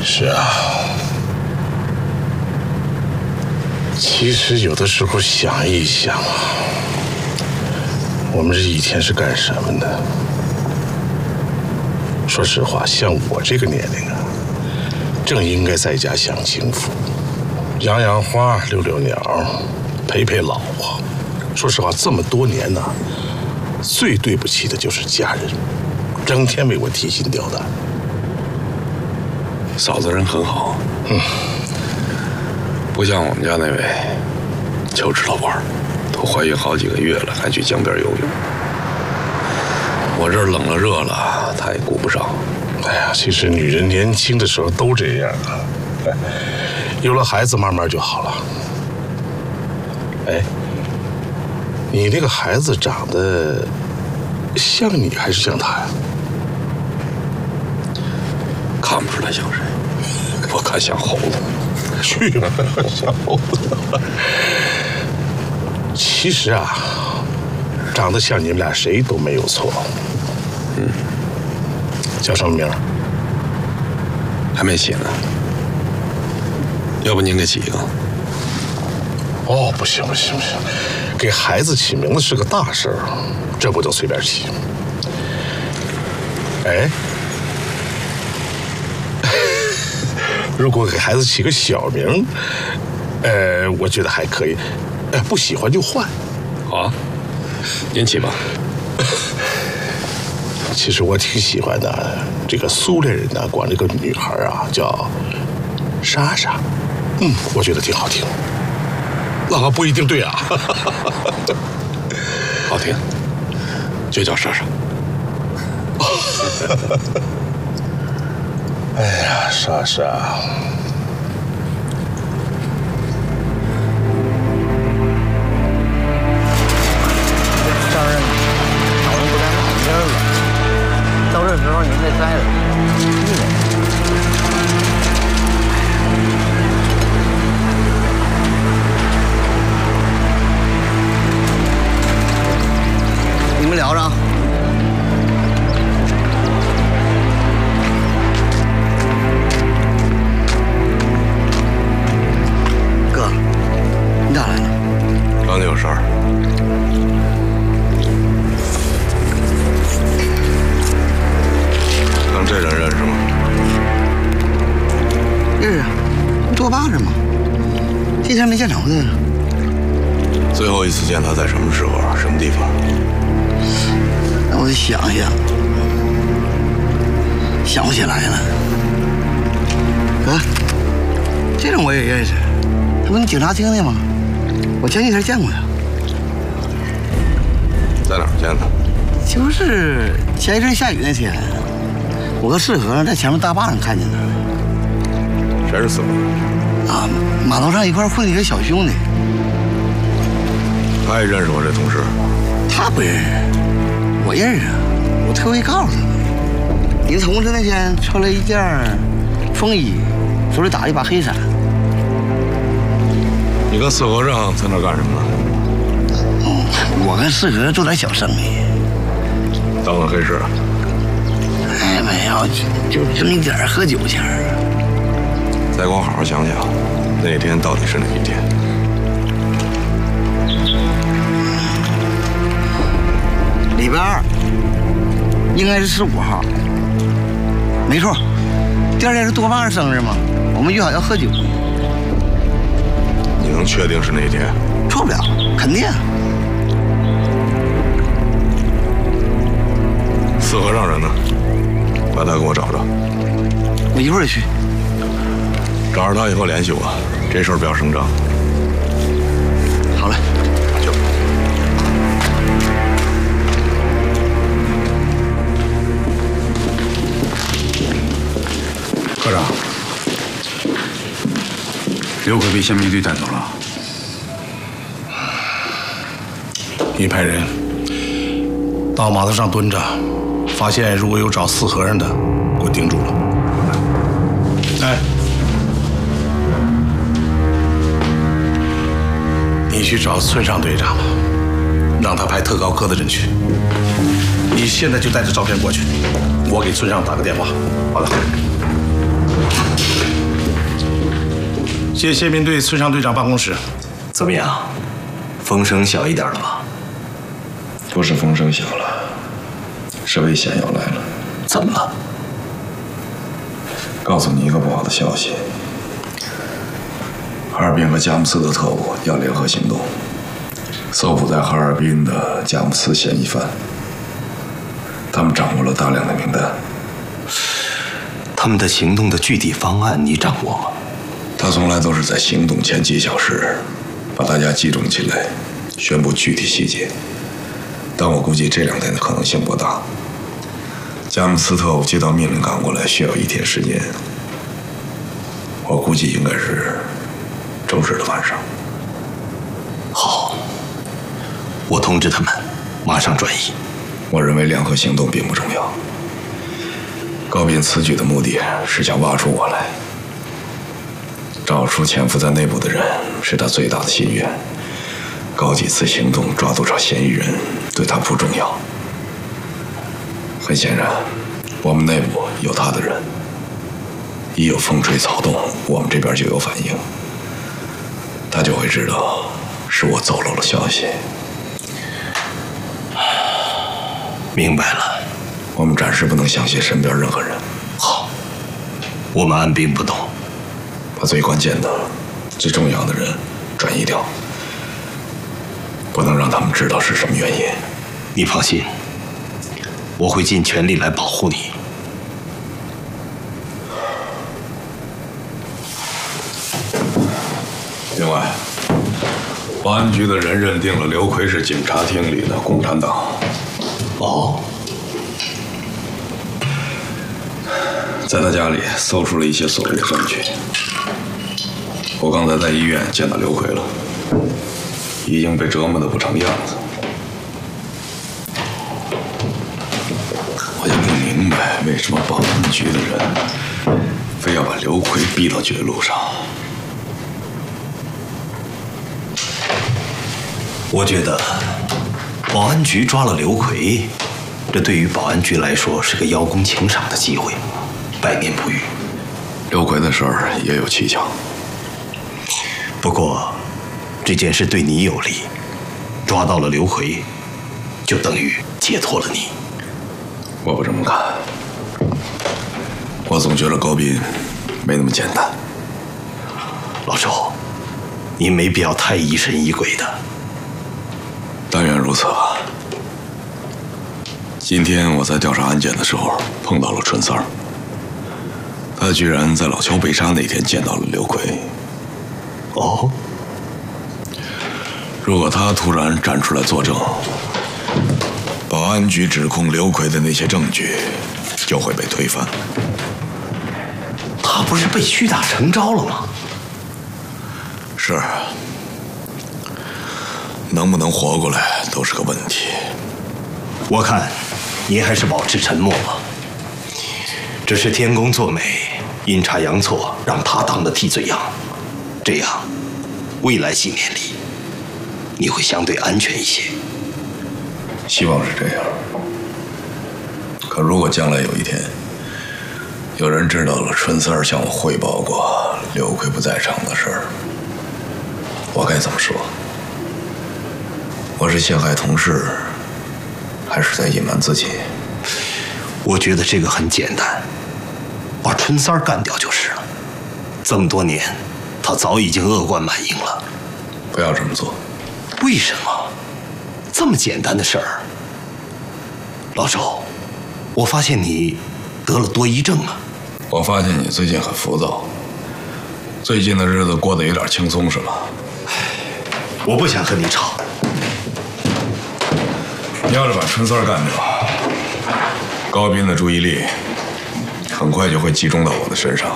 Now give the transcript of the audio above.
是啊，其实有的时候想一想啊，我们这一天是干什么的？说实话，像我这个年龄啊，正应该在家享清福，养养花，遛遛鸟，陪陪老婆。说实话，这么多年呢，最对不起的就是家人，整天为我提心吊胆。 嫂子人很好，不像我们家那位，就知道玩，都怀孕好几个月了，还去江边游泳。我这儿冷了热了，她也顾不上。 哎呀，其实女人年轻的时候都这样啊，有了孩子慢慢就好了。哎，你那个孩子长得像你还是像他呀？ 看不出来像谁，我看像猴子。 去吧，像猴子。其实啊，长得像你们俩谁都没有错。叫什么名？ 还没起呢，要不您给起一个？ 哦，不行不行不行，给孩子起名字是个大事儿，这不能随便起。哎，如果给孩子起个小名，我觉得还可以。不喜欢就换。 好啊，您起吧。 其实我挺喜欢的，这个苏联人呢，管这个女孩啊叫莎莎，我觉得挺好听。那不一定对啊。 好听，就叫莎莎。 哎呀，莎莎， 上任脑子不太好劲儿了。到这时候您再栽了，你们聊着。哥，你咋来了？ 找你有事儿。看这人认识吗？ 认识啊，多巴是吗？这天没见着他。 最后一次见他在什么时候，什么地方？ 那我得想想，想不起来了。哥，这人我也认识，他不是警察厅的吗？我前几天见过他。 在哪儿见的？ 就是前一阵下雨那天，我和四和在前面大坝上看见他。 谁是四和？ 啊，码头上一块混的一个小兄弟。 他也认识我这同事？ 他不认识，我认识，我特意告诉他。您同志那天穿了一件风衣，手里打了一把黑伞。 你跟四和尚在那干什么呢？ 我跟四和做点小生意。 当个黑市？ 哎，没有，就挣一点喝酒钱。 再给我好好想想，那天到底是哪一天？ 礼拜二，应该是15号。没错，第二天是多巴的生日嘛，我们约好要喝酒。 你能确定是哪一天？ 错不了，肯定。 四和尚人呢？把他给我找找。 我一会儿去。 找着他以后联系我，这事儿不要声张。 好嘞。 就。 科长，刘可被宪兵队带走了。 你派人到码头上蹲着，发现如果有找四和尚的，给我盯住了。哎，你去找村上队长吧，让他派特高科的人去。你现在就带着照片过去，我给村上打个电话。好的。 谢宪兵队孙尚队长办公室。 怎么样？风声小一点了吧？ 不是风声小了，是危险要来了。 怎么了？ 告诉你一个不好的消息，哈尔滨和佳木斯的特务要联合行动，搜捕在哈尔滨的佳木斯嫌疑犯。他们掌握了大量的名单。 他们的行动的具体方案你掌握吗？ 他从来都是在行动前几小时把大家集中起来，宣布具体细节。但我估计这2天的可能性不大。佳木斯特务接到命令赶过来需要1天时间，我估计应该是周日的晚上。 好，我通知他们，马上转移。 我认为联合行动并不重要。高斌此举的目的是想挖出我来，找出潜伏在内部的人是他最大的心愿。搞几次行动抓多少嫌疑人对他不重要。很显然，我们内部有他的人，一有风吹草动，我们这边就有反应，他就会知道是我走漏了消息。 明白了。 我们暂时不能相信身边任何人。 好，我们按兵不动， 把最关键的、最重要的人转移掉，不能让他们知道是什么原因。 你放心，我会尽全力来保护你。 另外，保安局的人认定了刘奎是警察厅里的共产党。 哦， 在他家里搜出了一些所谓的证据。我刚才在医院见到刘奎了，已经被折磨得不成样子。我就不明白，为什么保安局的人非要把刘奎逼到绝路上。 我觉得保安局抓了刘奎，这对于保安局来说是个邀功请赏的机会，百年不遇。 刘奎的事儿也有蹊跷。 不过，这件事对你有利，抓到了刘奎，就等于解脱了你。 我不这么看，我总觉得高斌没那么简单。 老周，您没必要太疑神疑鬼的。 但愿如此吧。今天我在调查案件的时候碰到了春三儿，他居然在老邱被杀那天见到了刘奎。 哦， 如果他突然站出来作证，保安局指控刘奎的那些证据就会被推翻。 他不是被屈打成招了吗？ 是，能不能活过来都是个问题。 我看您还是保持沉默吧。这是天公作美，阴差阳错让他当了替罪羊，这样未来几年里你会相对安全一些。 希望是这样。可如果将来有一天，有人知道了春三儿向我汇报过刘奎不在场的事儿，我该怎么说？我是陷害同事，还是在隐瞒自己？ 我觉得这个很简单，把春三儿干掉就是了。这么多年，他早已经恶贯满盈了。 不要这么做。 为什么？这么简单的事儿。老周，我发现你得了多疑症啊。 我发现你最近很浮躁，最近的日子过得有点轻松是吗？ 我不想和你吵。 你要是把春三儿干掉，高斌的注意力很快就会集中到我的身上。